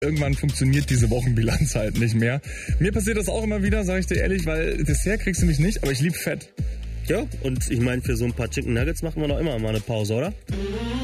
Irgendwann funktioniert diese Wochenbilanz halt nicht mehr. Mir passiert das auch immer wieder, sag ich dir ehrlich, weil Dessert kriegst du mich nicht, aber ich lieb Fett. Ja, und ich meine, für so ein paar Chicken Nuggets machen wir doch immer mal eine Pause, oder?